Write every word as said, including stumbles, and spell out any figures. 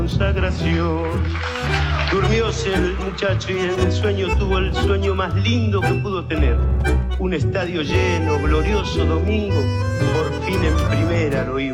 consagración. Durmióse el muchacho y en el sueño tuvo el sueño más lindo que pudo tener. Un estadio lleno, glorioso domingo, por fin en primera lo iba.